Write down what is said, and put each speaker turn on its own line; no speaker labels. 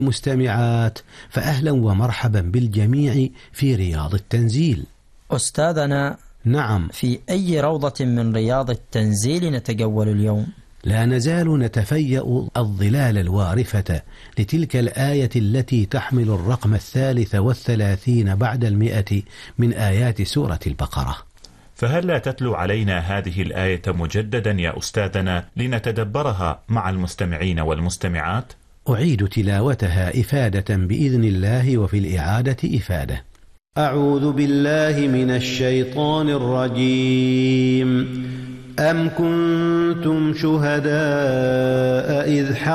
مستمعات، فأهلا ومرحبا بالجميع في رياض التنزيل.
أستاذنا،
نعم،
في أي روضة من رياض التنزيل نتجول اليوم؟
لا نزال نتفيأ الظلال الوارفة لتلك الآية التي تحمل الرقم 33 بعد 100 من آيات سورة البقرة.
فهل لا تتلو علينا هذه الآية مجددا يا أستاذنا لنتدبرها مع المستمعين والمستمعات؟
أعيد تلاوتها إفادة بإذن الله، وفي الإعادة إفادة. أعوذ بالله من الشيطان الرجيم. أم كنتم شهداء إذ